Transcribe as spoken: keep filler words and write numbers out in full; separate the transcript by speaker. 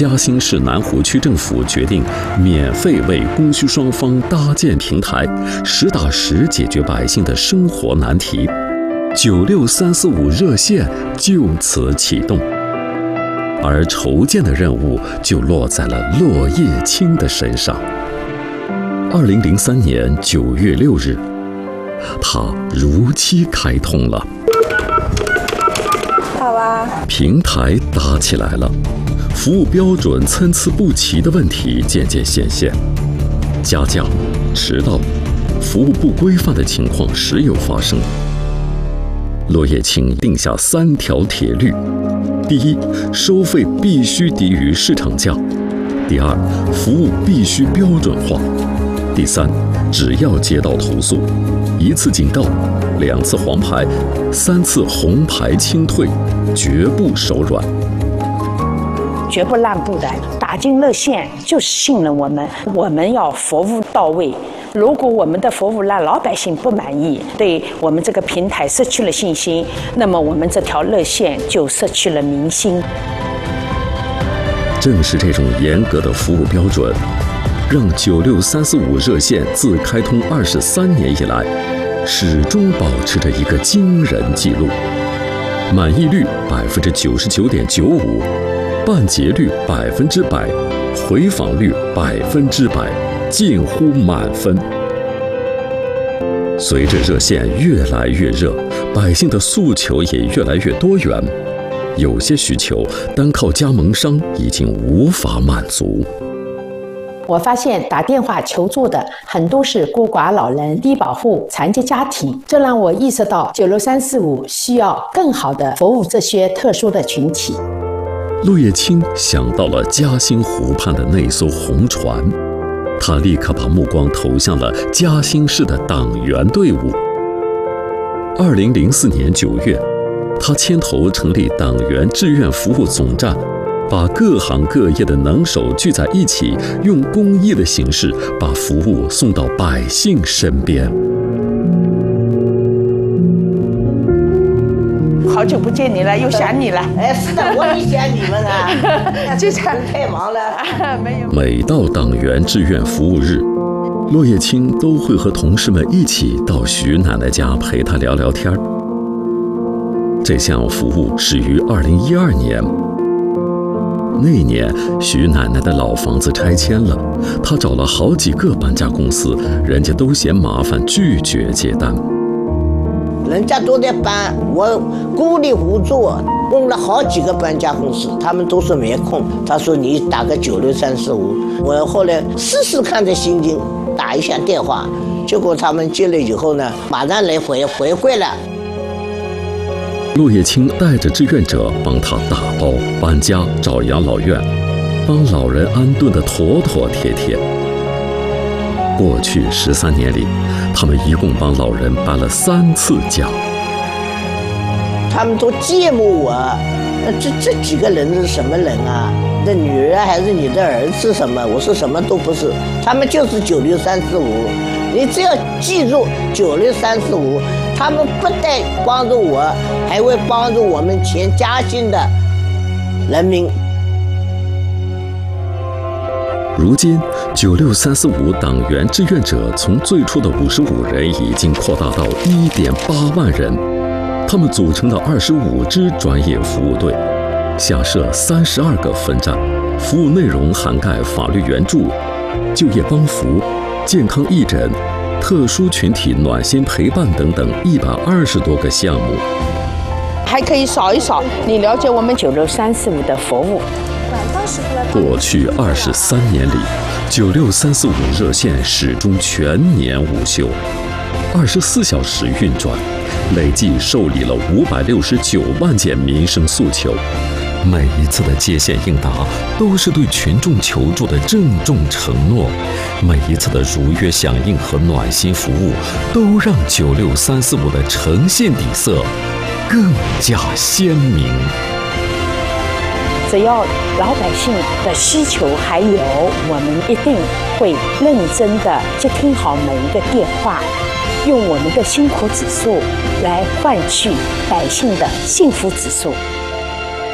Speaker 1: 嘉兴市南湖区政府决定免费为供需双方搭建平台，实打实解决百姓的生活难题。九六三四五热线就此启动，而筹建的任务就落在了骆叶青的身上。二零零三年九月六日，他如期开通了。
Speaker 2: 好啊，
Speaker 1: 平台搭起来了，服务标准参差不齐的问题渐渐显现，加价、迟到、服务不规范的情况时有发生。骆叶青定下三条铁律：第一，收费必须低于市场价；第二，服务必须标准化；第三，只要接到投诉，一次警告，两次黄牌，三次红牌清退，绝不手软，
Speaker 2: 绝不让步的。打进热线就是信任我们，我们要服务到位。如果我们的服务让老百姓不满意，对我们这个平台失去了信心，那么我们这条热线就失去了民心。
Speaker 1: 正是这种严格的服务标准，让九六三四五热线自开通二十三年以来，始终保持着一个惊人记录：满意率百分之九十九点九五，办结率百分之百，回访率百分之百，近乎满分。随着热线越来越热，百姓的诉求也越来越多元，有些需求单靠加盟商已经无法满足。
Speaker 3: 我发现打电话求助的很多是孤寡老人、低保户、残疾家庭，这让我意识到九六三四五需要更好的服务这些特殊的群体。
Speaker 1: 骆叶青想到了嘉兴湖畔的那艘红船，他立刻把目光投向了嘉兴市的党员队伍。二零零四年九月，他牵头成立党员志愿服务总站，把各行各业的能手聚在一起，用公益的形式把服务送到百姓身边。
Speaker 2: 好久不见你了，又想你了。
Speaker 4: 哎，是的，我也想你们啊。这场太忙了。
Speaker 2: 没有。
Speaker 1: 每到党员志愿服务日，骆叶青都会和同事们一起到徐奶奶家陪她聊聊天。这项服务始于二零一二年。那年，徐奶奶的老房子拆迁了，她找了好几个搬家公司，人家都嫌麻烦，拒绝接单。
Speaker 4: 人家都在搬，我孤立无助，问了好几个搬家公司，他们都说没空。他说你打个九六三四五，我后来试试看这心经，打一下电话，结果他们接了以后呢，马上来回回馈了。
Speaker 1: 骆叶青带着志愿者帮他打包、搬家、找养老院，帮老人安顿得妥妥帖帖。过去十三年里，他们一共帮老人搬了三次家。
Speaker 4: 他们都羡慕我，这这几个人是什么人啊？这女儿还是你的儿子什么？我说什么都不是，他们就是九六三四五。你只要记住九六三四五，他们不但帮助我，还会帮助我们全嘉兴的人民。
Speaker 1: 如今，九六三四五党员志愿者从最初的五十五人已经扩大到一点八万人。他们组成了二十五支专业服务队，下设三十二个分站，服务内容涵盖法律援助、就业帮扶、健康义诊、特殊群体暖心陪伴等等一百二十多个项目。
Speaker 2: 还可以扫一扫，你了解我们九六三四五的服务。
Speaker 1: 过去二十三年里，九六三四五热线始终全年无休，二十四小时运转，累计受理了五百六十九万件民生诉求。每一次的接线应答，都是对群众求助的郑重承诺；每一次的如约响应和暖心服务，都让九六三四五的诚信底色更加鲜明。
Speaker 2: 只要老百姓的需求还有，我们一定会认真的接听好每一个电话，用我们的辛苦指数来换取百姓的幸福指数。